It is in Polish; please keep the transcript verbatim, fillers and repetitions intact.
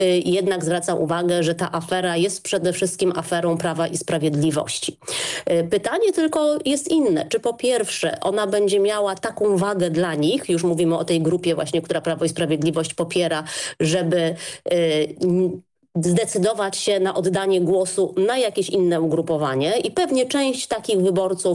jednak zwraca uwagę, że ta afera jest przede wszystkim aferą Prawa i Sprawiedliwości. Pytanie tylko jest inne. Czy po pierwsze ona będzie miała taką wagę dla nich, już mówimy o tej grupie właśnie, która Prawo i Sprawiedliwość popiera, żeby zdecydować się na oddanie głosu na jakieś inne ugrupowanie i pewnie część takich wyborców